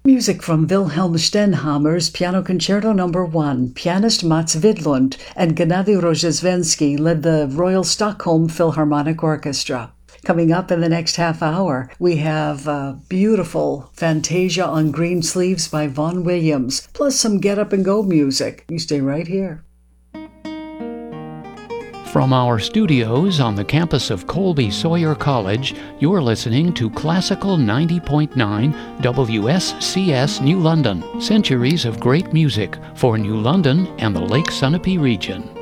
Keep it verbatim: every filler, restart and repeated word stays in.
Music from Wilhelm Stenhammers Piano Concerto Number One. Pianist Mats Widlund and Gennady Rozhesvensky led the Royal Stockholm Philharmonic Orchestra. Coming up in the next half hour, we have uh, beautiful Fantasia on Green Sleeves by Vaughan Williams, plus some Get Up and Go music. You stay right here. From our studios on the campus of Colby Sawyer College, you're listening to Classical ninety point nine W S C S New London, centuries of great music for New London and the Lake Sunapee region.